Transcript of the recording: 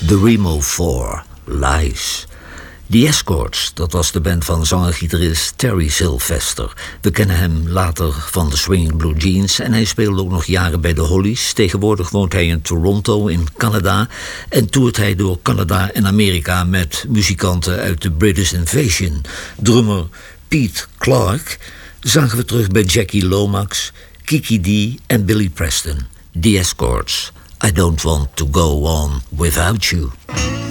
The Remo 4, Lies. The Escorts, dat was de band van zanger-gitarist Terry Sylvester. We kennen hem later van de Swinging Blue Jeans en hij speelde ook nog jaren bij de Hollies. Tegenwoordig woont hij in Toronto in Canada en toert hij door Canada en Amerika met muzikanten uit de British Invasion. Drummer Pete Clark zagen we terug bij Jackie Lomax, Kiki Dee en Billy Preston. The Escorts, I Don't Want to Go On Without You.